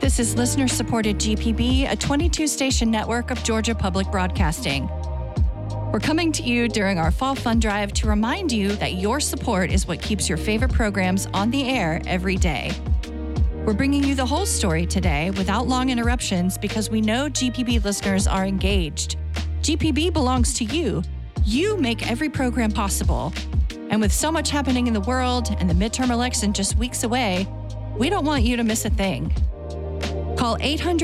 This is listener-supported GPB, a 22-station network of Georgia Public Broadcasting. We're coming to you during our Fall Fund Drive to remind you that your support is what keeps your favorite programs on the air every day. We're bringing you the whole story today without long interruptions because we know GPB listeners are engaged. GPB belongs to you. You make every program possible. And with so much happening in the world and the midterm election just weeks away, we don't want you to miss a thing. Call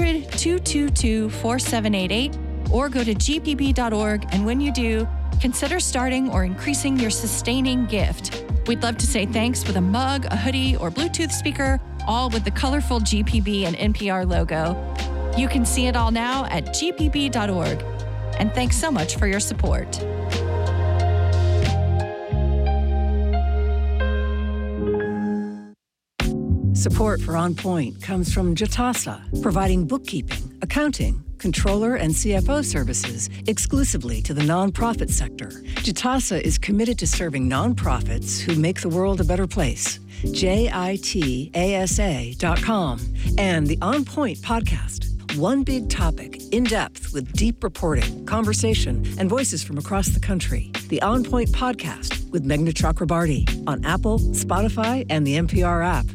800-222-4788 or go to gpb.org, and when you do, consider starting or increasing your sustaining gift. We'd love to say thanks with a mug, a hoodie, or Bluetooth speaker, all with the colorful GPB and NPR logo. You can see it all now at gpb.org. And thanks so much for your support. Support for On Point comes from Jitasa, providing bookkeeping, accounting, controller, and CFO services exclusively to the nonprofit sector. Jitasa is committed to serving nonprofits who make the world a better place. JITASA.com and the On Point podcast. One big topic, in depth with deep reporting, conversation, and voices from across the country. The On Point podcast with Meghna Chakrabarti on Apple, Spotify, and the NPR app.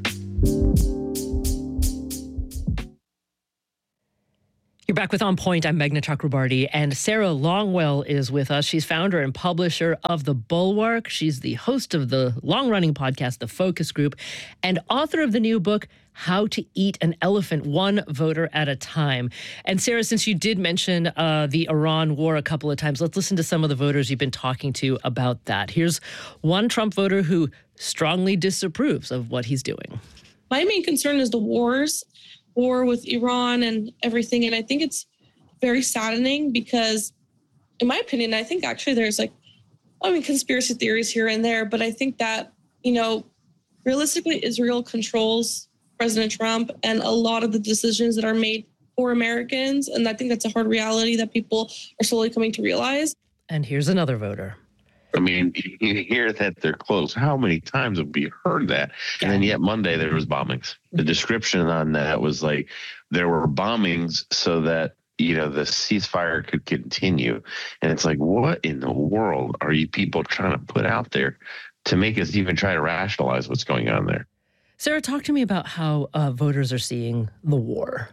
You're back with On Point. I'm Meghna Chakrabarti, and Sarah Longwell is with us. She's founder and publisher of The Bulwark. She's the host of the long-running podcast, The Focus Group, and author of the new book, How to Eat an Elephant, One Voter at a Time. And Sarah, since you did mention the Iran war a couple of times, let's listen to some of the voters you've been talking to about that. Here's one Trump voter who strongly disapproves of what he's doing. My main concern is the war with Iran and everything. And I think it's very saddening because, in my opinion, I think actually there's conspiracy theories here and there. But I think that, realistically, Israel controls President Trump and a lot of the decisions that are made for Americans. And I think that's a hard reality that people are slowly coming to realize. And here's another voter. I mean, you hear that they're close. How many times have we heard that? And then yet Monday there was bombings. The description on that was like there were bombings so that, the ceasefire could continue. And it's like, what in the world are you people trying to put out there to make us even try to rationalize what's going on there? Sarah, talk to me about how voters are seeing the war.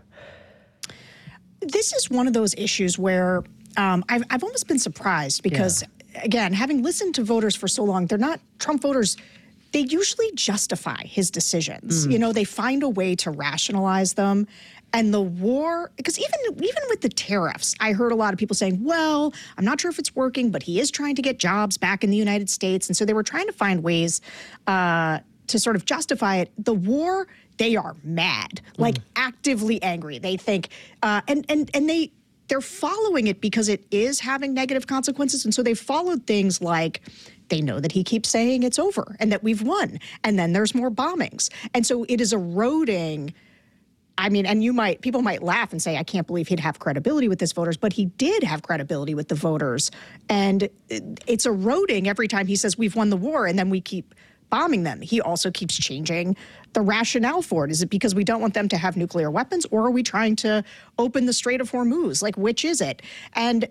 This is one of those issues where I've almost been surprised because again, having listened to voters for so long, they're not Trump voters. They usually justify his decisions. They find a way to rationalize them. And the war, because even with the tariffs, I heard a lot of people saying, well, I'm not sure if it's working, but he is trying to get jobs back in the United States. And so they were trying to find ways to sort of justify it. The war, they are mad, like actively angry. They think, they're following it because it is having negative consequences. And so they followed things like they know that he keeps saying it's over and that we've won. And then there's more bombings. And so it is eroding. I mean, and people might laugh and say, I can't believe he'd have credibility with his voters, but he did have credibility with the voters. And it's eroding every time he says we've won the war and then we keep bombing them. He also keeps changing the rationale for it. Is it because we don't want them to have nuclear weapons, or are we trying to open the Strait of Hormuz? Like, which is it? And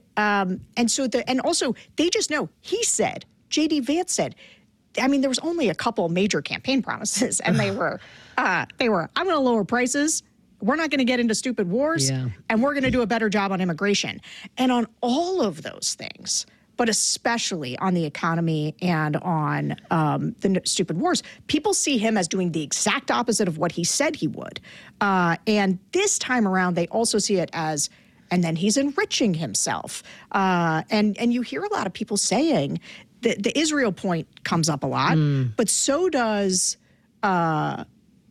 also they just know. He said, J.D. Vance said, I mean, there was only a couple major campaign promises, and they were, I'm going to lower prices. We're not going to get into stupid wars, and we're going to do a better job on immigration. And on all of those things, but especially on the economy and on the stupid wars, people see him as doing the exact opposite of what he said he would. And this time around, they also see it as, and then he's enriching himself. And you hear a lot of people saying that the Israel point comes up a lot, but so does the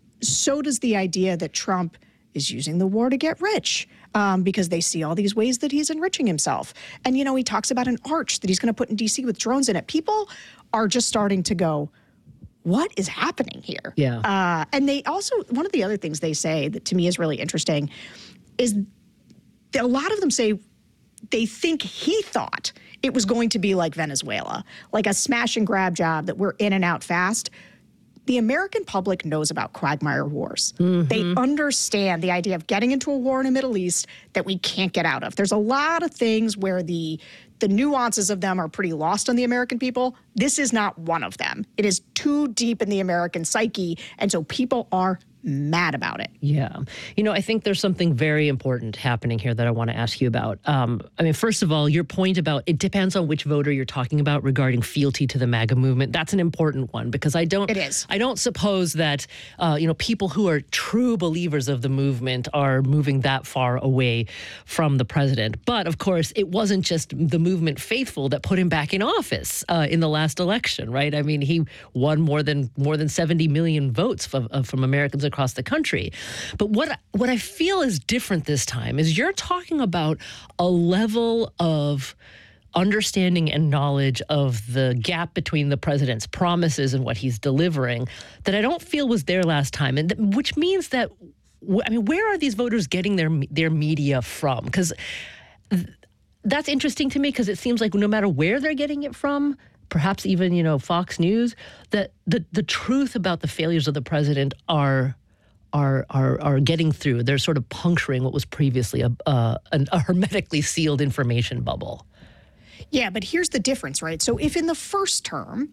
idea that Trump is using the war to get rich. Because they see all these ways that he's enriching himself. And, he talks about an arch that he's going to put in D.C. with drones in it. People are just starting to go, what is happening here? Yeah. And they also, one of the other things they say that to me is really interesting is that a lot of them say they think he thought it was going to be like Venezuela, like a smash and grab job that we're in and out fast. the American public knows about quagmire wars. They understand the idea of getting into a war in the Middle East that we can't get out of. There's a lot of things where the nuances of them are pretty lost on the American people. This is not one of them. It is too deep in the American psyche, and so people are mad about it. Yeah. I think there's something very important happening here that I want to ask you about. First of all, your point about it depends on which voter you're talking about regarding fealty to the MAGA movement. That's an important one because I don't suppose that, people who are true believers of the movement are moving that far away from the president. But of course, it wasn't just the movement faithful that put him back in office in the last election, right? I mean, he won more than 70 million votes from Americans across the country. But what I feel is different this time is you're talking about a level of understanding and knowledge of the gap between the president's promises and what he's delivering that I don't feel was there last time, and which means that where are these voters getting their media from? Because that's interesting to me because it seems like no matter where they're getting it from, perhaps even Fox News, that the truth about the failures of the president are getting through. They're sort of puncturing what was previously a hermetically sealed information bubble. Yeah, but here's the difference, right? So if in the first term,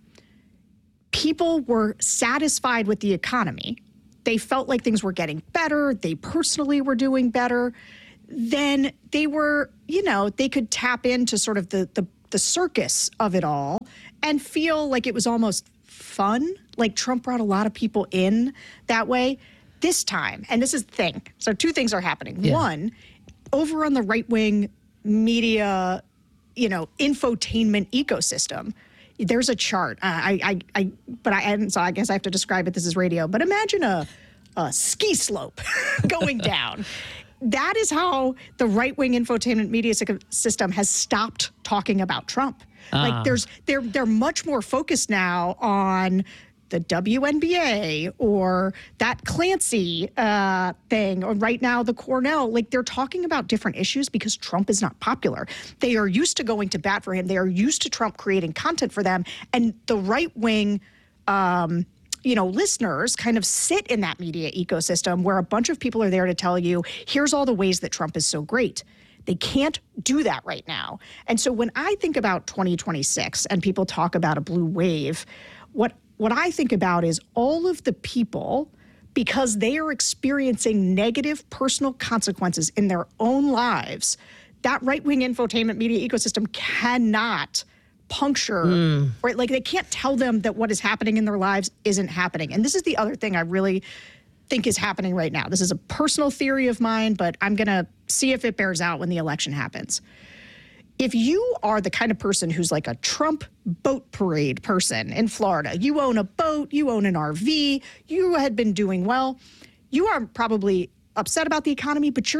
people were satisfied with the economy, they felt like things were getting better, they personally were doing better, then they were, they could tap into sort of the circus of it all and feel like it was almost fun. Like Trump brought a lot of people in that way. This time, and this is the thing, so two things are happening. Yeah. One, over on the right-wing media, infotainment ecosystem, there's a chart. So I guess I have to describe it. This is radio, but imagine a ski slope going down. That is how the right-wing infotainment media system has stopped talking about Trump. Like they're much more focused now on the WNBA or that Clancy thing, or right now the Cornell. Like they're talking about different issues because Trump is not popular. They are used to going to bat for him. They are used to Trump creating content for them. And the right-wing listeners kind of sit in that media ecosystem where a bunch of people are there to tell you, here's all the ways that Trump is so great. They can't do that right now. And so when I think about 2026 and people talk about a blue wave, what I think about is all of the people, because they are experiencing negative personal consequences in their own lives, that right-wing infotainment media ecosystem cannot puncture, right? Like they can't tell them that what is happening in their lives isn't happening. And this is the other thing I really think is happening right now. This is a personal theory of mine, but I'm going to see if it bears out when the election happens. If you are the kind of person who's like a Trump boat parade person in Florida, you own a boat, you own an RV, you had been doing well, you are probably upset about the economy, but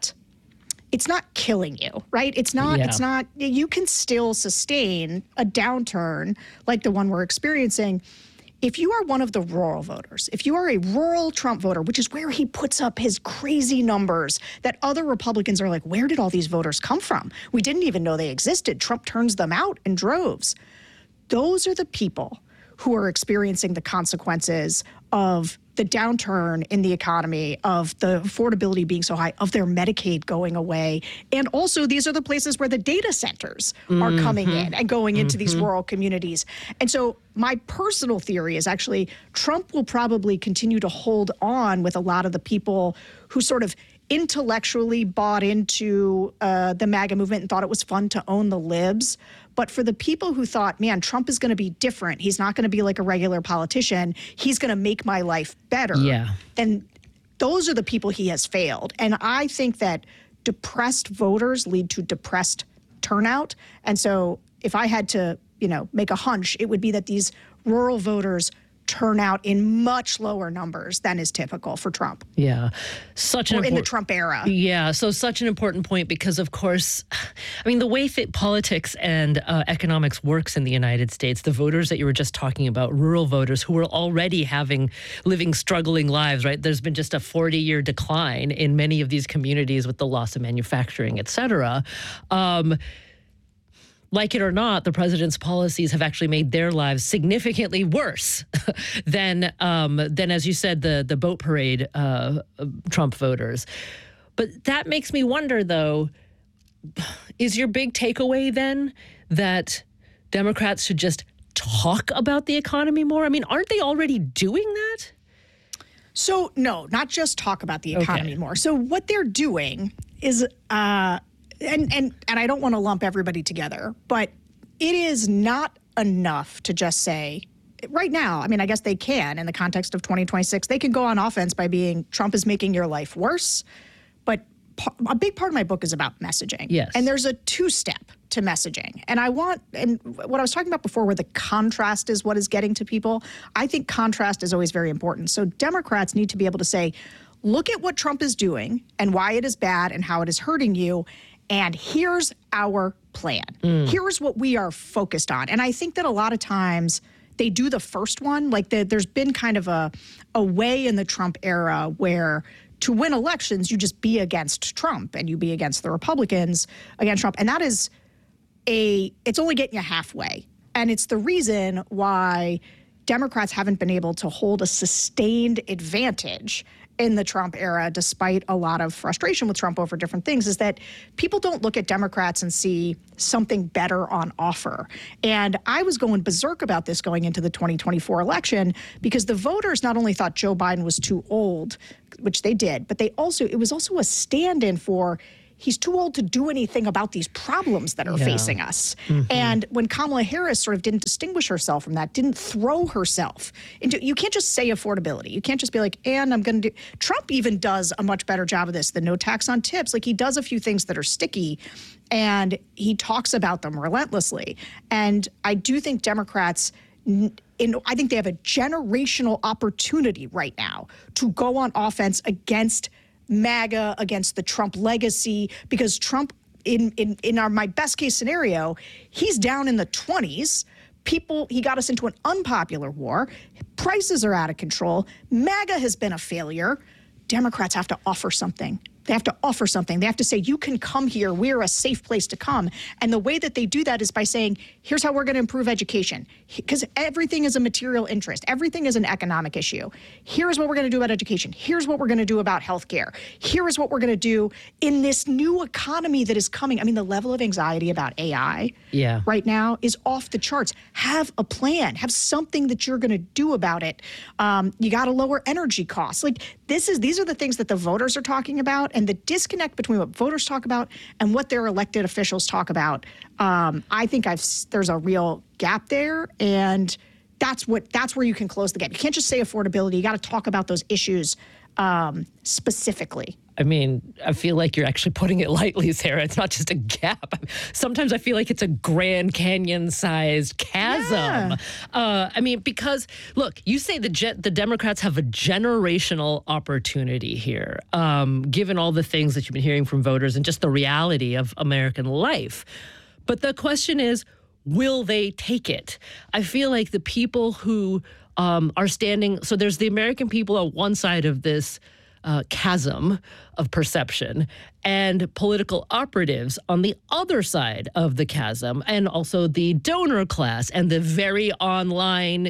it's not killing you, right? It's not, you can still sustain a downturn like the one we're experiencing. If you are one of the rural voters, if you are a rural Trump voter, which is where he puts up his crazy numbers that other Republicans are like, where did all these voters come from? We didn't even know they existed. Trump turns them out in droves. Those are the people who are experiencing the consequences of the downturn in the economy, of the affordability being so high, of their Medicaid going away. And also, these are the places where the data centers are coming in and going into these rural communities. And so my personal theory is actually Trump will probably continue to hold on with a lot of the people who sort of intellectually bought into the MAGA movement and thought it was fun to own the libs. But for the people who thought, man, Trump is going to be different, he's not going to be like a regular politician, he's going to make my life better, then those are the people he has failed. And I think that depressed voters lead to depressed turnout. And so if I had to, make a hunch, it would be that these rural voters turn out in much lower numbers than is typical for Trump. Yeah. In the Trump era. Yeah. So such an important point because, of course, the way politics and economics works in the United States, the voters that you were just talking about, rural voters who were already living struggling lives, right? There's been just a 40-year decline in many of these communities with the loss of manufacturing, et cetera. like it or not, the president's policies have actually made their lives significantly worse than as you said, the boat parade Trump voters. But that makes me wonder, though, is your big takeaway then that Democrats should just talk about the economy more? I mean, aren't they already doing that? So, no, not just talk about the economy more. So what they're doing is, and I don't want to lump everybody together, but it is not enough to just say, right now, I mean, I guess they can in the context of 2026, they can go on offense by being Trump is making your life worse. But a big part of my book is about messaging. Yes. And there's a two-step to messaging. And what I was talking about before, where the contrast is what is getting to people, I think contrast is always very important. So Democrats need to be able to say, look at what Trump is doing and why it is bad and how it is hurting you. And here's our plan. Here's what we are focused on. And I think that a lot of times they do the first one. Like there's been kind of a way in the Trump era where to win elections, you just be against Trump and you be against the Republicans against Trump. And that is it's only getting you halfway. And it's the reason why Democrats haven't been able to hold a sustained advantage in the Trump era, despite a lot of frustration with Trump over different things, is that people don't look at Democrats and see something better on offer. And I was going berserk about this going into the 2024 election because the voters not only thought Joe Biden was too old, which they did, but it was also a stand-in for he's too old to do anything about these problems that are facing us. And when Kamala Harris sort of didn't distinguish herself from that, didn't throw herself into, you can't just say affordability. You can't just be like, and I'm going to do, Trump even does a much better job of this, the no tax on tips. Like he does a few things that are sticky and he talks about them relentlessly. And I do think Democrats, I think they have a generational opportunity right now to go on offense against MAGA, against the Trump legacy, because Trump, in my best case scenario, he's down in the 20s. He got us into an unpopular war. Prices are out of control. MAGA has been a failure. Democrats have to offer something. They have to offer something. They have to say, you can come here. We're a safe place to come. And the way that they do that is by saying, here's how we're going to improve education. Because everything is a material interest. Everything is an economic issue. Here's what we're going to do about education. Here's what we're going to do about healthcare. Here is what we're going to do in this new economy that is coming. I mean, the level of anxiety about AI right now is off the charts. Have a plan. Have something that you're going to do about it. You got to lower energy costs. Like these are the things that the voters are talking about. And the disconnect between what voters talk about and what their elected officials talk about, I think there's a real gap there, and that's where you can close the gap. You can't just say affordability. You got to talk about those issues specifically. I mean, I feel like you're actually putting it lightly, Sarah. It's not just a gap. Sometimes I feel like it's a Grand Canyon-sized chasm. Yeah. I mean, because, look, you say the Democrats have a generational opportunity here, given all the things that you've been hearing from voters and just the reality of American life. But the question is, will they take it? I feel like the people who are standing, so there's the American people on one side of this chasm of perception and political operatives on the other side of the chasm, and also the donor class and the very online,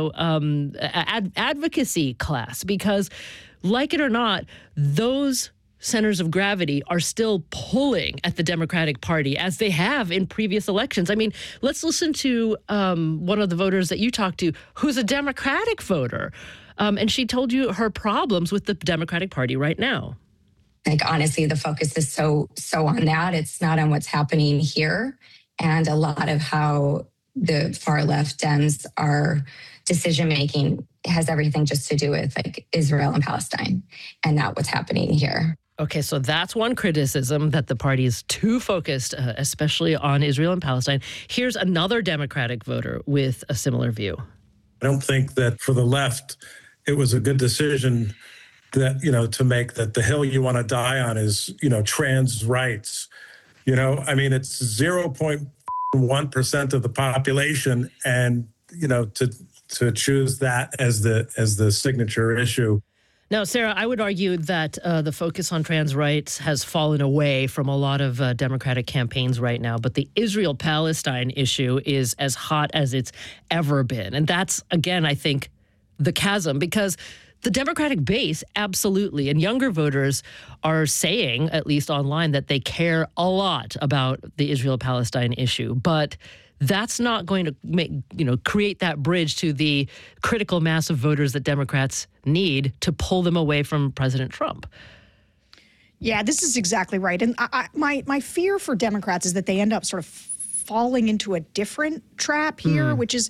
advocacy class, because like it or not, those centers of gravity are still pulling at the Democratic Party as they have in previous elections. I mean, let's listen to one of the voters that you talked to who's a Democratic voter. And she told you her problems with the Democratic Party right now. Like, honestly, the focus is so on that. It's not on what's happening here. And a lot of how the far left Dems are decision-making has everything just to do with like Israel and Palestine and not what's happening here. Okay, so that's one criticism, that the party is too focused, especially on Israel and Palestine. Here's another Democratic voter with a similar view. I don't think that for the left, it was a good decision that, to make that the hill you want to die on is, trans rights. I mean, it's 0.1% of the population, and, to choose that as the signature issue. Now, Sarah, I would argue that the focus on trans rights has fallen away from a lot of Democratic campaigns right now, but the Israel-Palestine issue is as hot as it's ever been. And that's, again, I think, the chasm, because the Democratic base, absolutely, and younger voters are saying, at least online, that they care a lot about the Israel-Palestine issue. But that's not going to create that bridge to the critical mass of voters that Democrats need to pull them away from President Trump. Yeah, this is exactly right. And my fear for Democrats is that they end up sort of falling into a different trap here, which is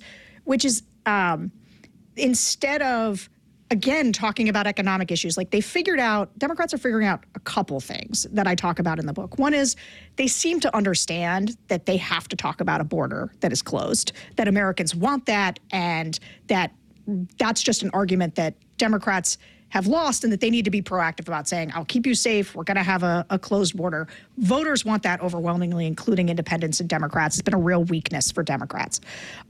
instead of, again, talking about economic issues, like Democrats are figuring out a couple things that I talk about in the book. One is they seem to understand that they have to talk about a border that is closed, that Americans want that, and that's just an argument that Democrats have lost and that they need to be proactive about saying, I'll keep you safe. We're going to have a closed border. Voters want that overwhelmingly, including independents and Democrats. It's been a real weakness for Democrats.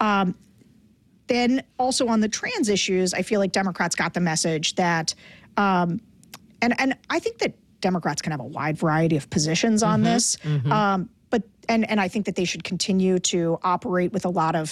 Then also on the trans issues, I feel like Democrats got the message that, and I think that Democrats can have a wide variety of positions on this, but I think that they should continue to operate with a lot of,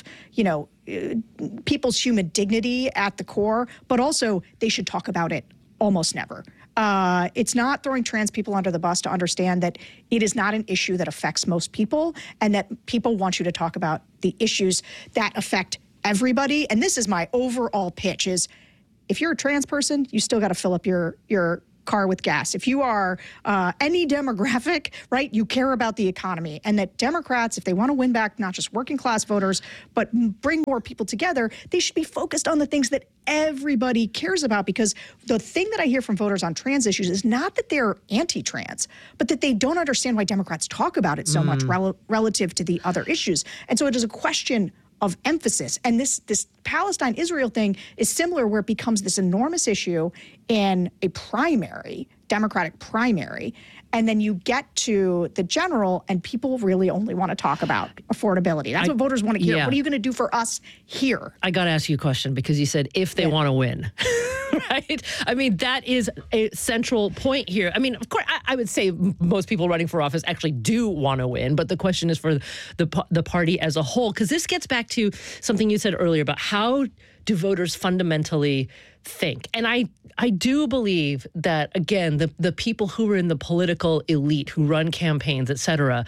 people's human dignity at the core, but also they should talk about it almost never. It's not throwing trans people under the bus to understand that it is not an issue that affects most people, and that people want you to talk about the issues that affect everybody. And this is my overall pitch is, if you're a trans person, you still got to fill up your car with gas. If you are any demographic, right, you care about the economy. And that Democrats, if they want to win back not just working class voters, but bring more people together, they should be focused on the things that everybody cares about. Because the thing that I hear from voters on trans issues is not that they're anti-trans, but that they don't understand why Democrats talk about it so much relative to the other issues. And so it is a question of emphasis. And this Palestine-Israel thing is similar, where it becomes this enormous issue in a primary, Democratic primary, and then you get to the general and people really only want to talk about affordability. That's what voters want to hear. Yeah. What are you going to do for us here? I got to ask you a question, because you said if they want to win. Right? I mean, that is a central point here. I mean, of course, I would say most people running for office actually do want to win, but the question is for the party as a whole, because this gets back to something you said earlier about how do voters fundamentally think. And I do believe that, again, the people who are in the political elite, who run campaigns, et cetera,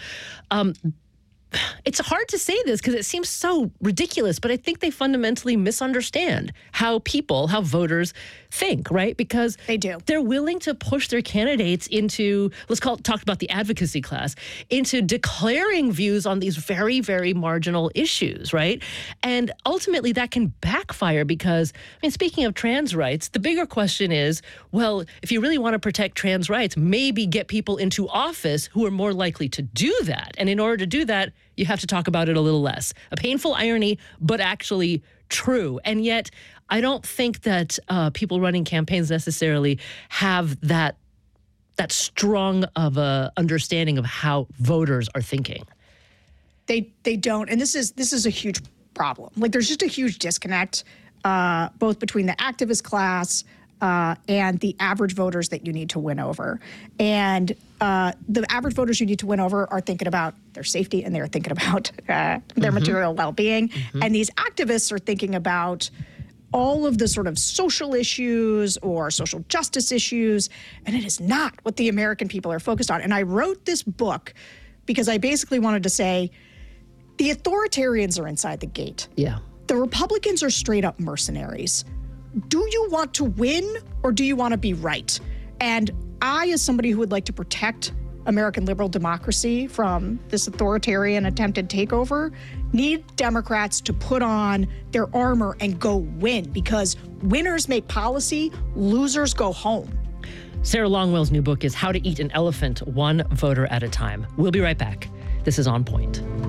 it's hard to say this because it seems so ridiculous, but I think they fundamentally misunderstand how voters think, right? Because they're willing to push their candidates into, talk about the advocacy class, into declaring views on these very, very marginal issues, right? And ultimately that can backfire because, speaking of trans rights, the bigger question is, well, if you really want to protect trans rights, maybe get people into office who are more likely to do that. And in order to do that, you have to talk about it a little less. A painful irony, but actually true. And yet, I don't think that people running campaigns necessarily have that strong of a understanding of how voters are thinking. They don't, and this is a huge problem. Like, there's just a huge disconnect, both between the activist class and the average voters that you need to win over. And the average voters you need to win over are thinking about their safety, and they're thinking about their material well-being. And these activists are thinking about all of the sort of social issues or social justice issues, and it is not what the American people are focused on. And I wrote this book because I basically wanted to say the authoritarians are inside the gate. Yeah. The Republicans are straight up mercenaries. Do you want to win, or do you want to be right? And I, as somebody who would like to protect American liberal democracy from this authoritarian attempted takeover, need Democrats to put on their armor and go win, because winners make policy, losers go home. Sarah Longwell's new book is How to Eat an Elephant, One Voter at a Time. We'll be right back. This is On Point.